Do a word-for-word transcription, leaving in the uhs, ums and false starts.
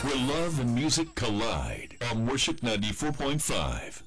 where love and music collide on Worship ninety-four point five.